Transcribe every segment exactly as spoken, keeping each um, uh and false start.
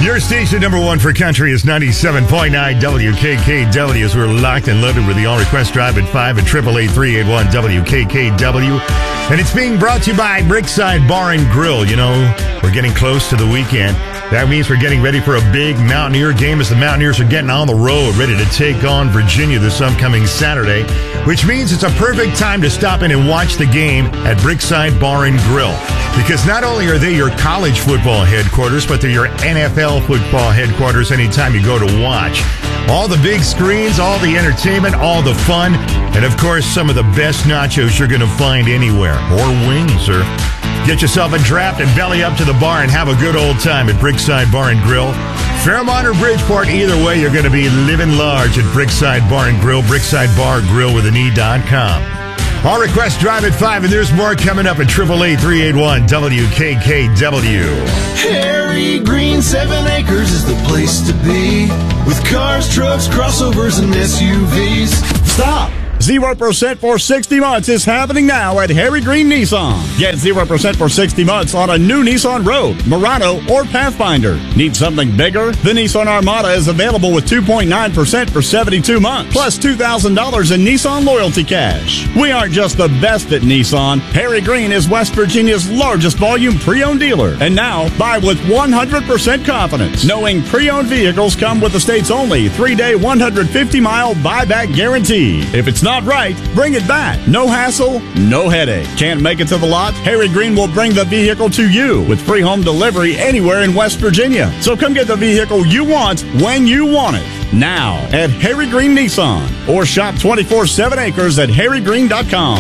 Your station number one for country is ninety-seven point nine W K K W as we're locked and loaded with the All Request Drive at five at eight eight eight, three eight one, W K K W. And it's being brought to you by Brickside Bar and Grill. You know, we're getting close to the weekend. That means we're getting ready for a big Mountaineer game as the Mountaineers are getting on the road, ready to take on Virginia this upcoming Saturday, which means it's a perfect time to stop in and watch the game at Brickside Bar and Grill. Because not only are they your college football headquarters, but they're your N F L football headquarters anytime you go to watch. All the big screens, all the entertainment, all the fun, and of course, some of the best nachos you're going to find anywhere. Or wings, or get yourself a draft and belly up to the bar and have a good old time at Brickside Bar and Grill. Fairmont or Bridgeport, either way, you're going to be living large at Brickside Bar and Grill, Brickside Bar Grill with an E dot com. All Request Drive at five, and there's more coming up at eight eight eight, three eight one, W K K W. Harry Green, seven acres is the place to be, with cars, trucks, crossovers, and S U Vs. Stop! zero percent for sixty months is happening now at Harry Green Nissan. Get zero percent for sixty months on a new Nissan Rogue, Murano, or Pathfinder. Need something bigger? The Nissan Armada is available with two point nine percent for seventy-two months, plus two thousand dollars in Nissan loyalty cash. We aren't just the best at Nissan. Harry Green is West Virginia's largest volume pre-owned dealer. And now, buy with one hundred percent confidence, knowing pre-owned vehicles come with the state's only three-day, one hundred fifty mile buyback guarantee. If it's not right, bring it back. No hassle, no headache. Can't make it to the lot? Harry Green will bring the vehicle to you with free home delivery anywhere in West Virginia. So come get the vehicle you want when you want it. Now at Harry Green Nissan, or shop twenty-four seven acres at harry green dot com.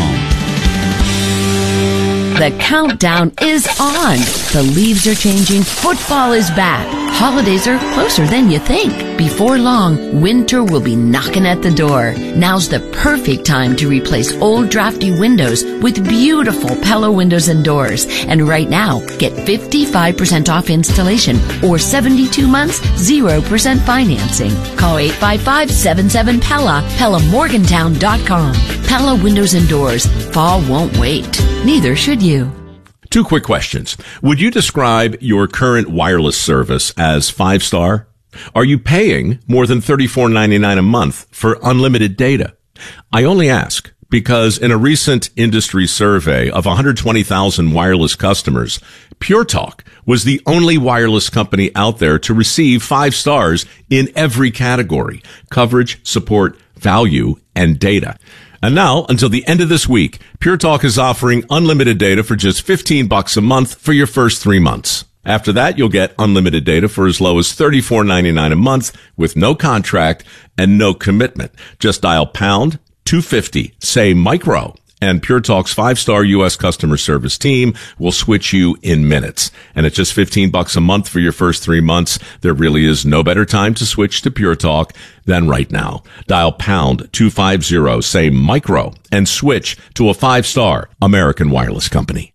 The countdown is on. The leaves are changing. Football is back. Holidays are closer than you think. Before long, winter will be knocking at the door. Now's the perfect time to replace old drafty windows with beautiful Pella windows and doors. And right now, get fifty-five percent off installation or seventy-two months, zero percent financing. Call eight five five, seven seven, P E L A, Pella Morgantown dot com. Pella Windows and Doors. Fall won't wait. Neither should you. Two quick questions. Would you describe your current wireless service as five-star? Are you paying more than thirty-four ninety-nine a month for unlimited data? I only ask because in a recent industry survey of one hundred twenty thousand wireless customers, Pure Talk was the only wireless company out there to receive five stars in every category: coverage, support, value, and data. And now, until the end of this week, Pure Talk is offering unlimited data for just fifteen bucks a month for your first three months. After that, you'll get unlimited data for as low as thirty-four ninety-nine a month with no contract and no commitment. Just dial pound two fifty, say micro, and Pure Talk's five-star U S customer service team will switch you in minutes. And at just fifteen bucks a month for your first three months, there really is no better time to switch to Pure Talk than right now. Dial pound two fifty, say micro, and switch to a five-star American wireless company.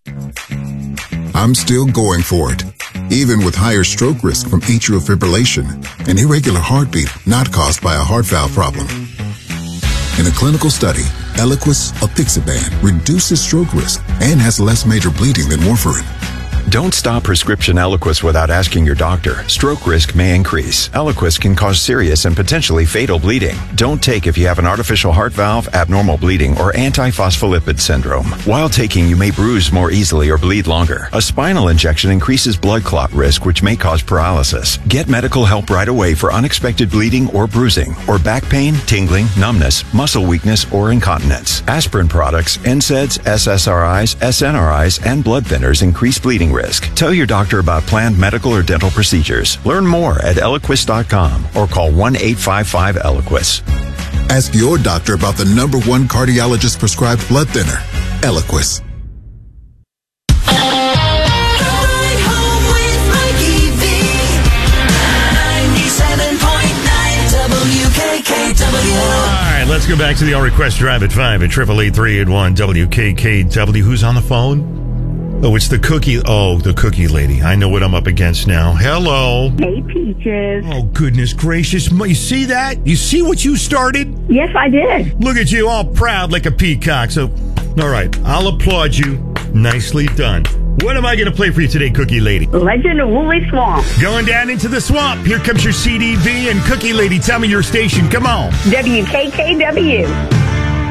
I'm still going for it, even with higher stroke risk from atrial fibrillation, an irregular heartbeat not caused by a heart valve problem. In a clinical study, Eliquis apixaban reduces stroke risk and has less major bleeding than warfarin. Don't stop prescription Eliquis without asking your doctor. Stroke risk may increase. Eliquis can cause serious and potentially fatal bleeding. Don't take if you have an artificial heart valve, abnormal bleeding, or antiphospholipid syndrome. While taking, you may bruise more easily or bleed longer. A spinal injection increases blood clot risk, which may cause paralysis. Get medical help right away for unexpected bleeding or bruising, or back pain, tingling, numbness, muscle weakness, or incontinence. Aspirin products, N SAIDs, S S R Is, S N R Is, and blood thinners increase bleeding risk. Tell your doctor about planned medical or dental procedures. Learn more at eliquis dot com or call one eight five five Eliquis. Ask your doctor about the number one cardiologist prescribed blood thinner, Eliquis. All right, let's go back to the All Request Drive at five at eight eight eight, three eight one, W K K W. Who's on the phone? Oh, it's the cookie. Oh, the cookie lady. I know what I'm up against now. Hello. Hey, Peaches. Oh, goodness gracious. You see that? You see what you started? Yes, I did. Look at you, all proud like a peacock. So, all right, I'll applaud you. Nicely done. What am I going to play for you today, Cookie Lady? Legend of Woolly Swamp. Going down into the swamp. Here comes your C D V and Cookie Lady. Tell me your station. Come on. W K K W.